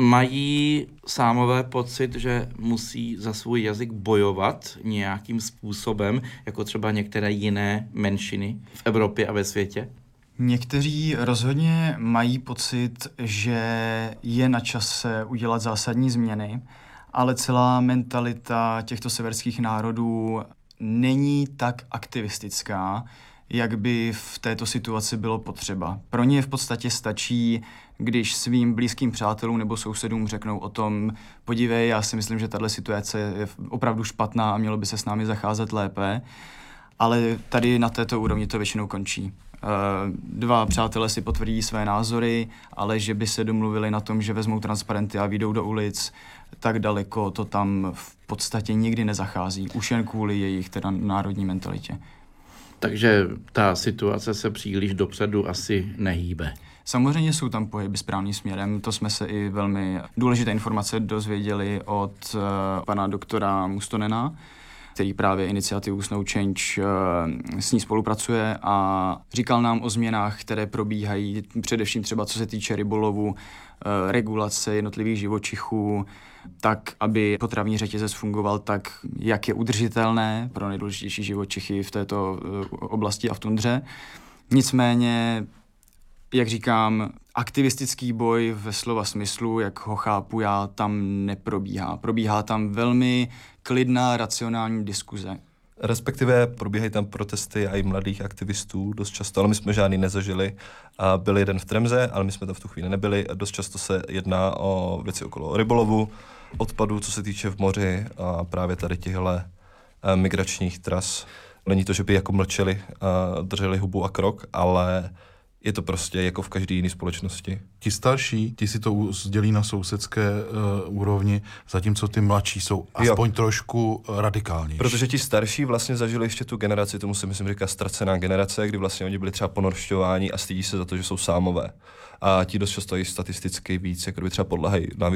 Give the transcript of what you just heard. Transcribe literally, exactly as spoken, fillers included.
Mají Sámové pocit, že musí za svůj jazyk bojovat nějakým způsobem, jako třeba některé jiné menšiny v Evropě a ve světě? Někteří rozhodně mají pocit, že je na čase udělat zásadní změny, ale celá mentalita těchto severských národů není tak aktivistická, jak by v této situaci bylo potřeba. Pro ně v podstatě stačí, když svým blízkým přátelům nebo sousedům řeknou o tom, podívej, já si myslím, že tahle situace je opravdu špatná a mělo by se s námi zacházet lépe, ale tady na této úrovni to většinou končí. Dva přátelé si potvrdí své názory, ale že by se domluvili na tom, že vezmou transparenty a vyjdou do ulic, tak daleko to tam v podstatě nikdy nezachází, už jen kvůli jejich teda národní mentalitě. Takže ta situace se příliš dopředu asi nehýbe. Samozřejmě jsou tam pohyby správným směrem, to jsme se i velmi důležité informace dozvěděli od uh, pana doktora Mustonena, který právě iniciativu Snow Change uh, s ní spolupracuje a říkal nám o změnách, které probíhají, především třeba co se týče rybolovu, uh, regulace jednotlivých živočichů, tak, aby potravní řetězec fungoval tak, jak je udržitelné pro nejdůležitější živočichy v této uh, oblasti a v tundře. Nicméně, jak říkám, aktivistický boj ve slova smyslu, jak ho chápu já, tam neprobíhá. Probíhá tam velmi klidná, racionální diskuze. Respektive probíhají tam protesty i mladých aktivistů dost často, ale my jsme žádný nezažili. A byl jeden v Tremze, ale my jsme tam v tu chvíli nebyli. Dost často se jedná o věci okolo rybolovu, odpadů, co se týče v moři a právě tady těchhle migračních tras. Není to, že by jako mlčeli a drželi hubu a krok, ale je to prostě jako v každé jiné společnosti. Ti starší, ti si to sdělí na sousedské uh, úrovni, zatímco ty mladší jsou aspoň jo. trošku radikálnější. Protože ti starší vlastně zažili ještě tu generaci, tomu se myslím říká ztracená generace, kdy vlastně oni byli třeba ponoršťováni a stydí se za to, že jsou Sámové. A ti dost často i statisticky víc, jako by třeba podléhají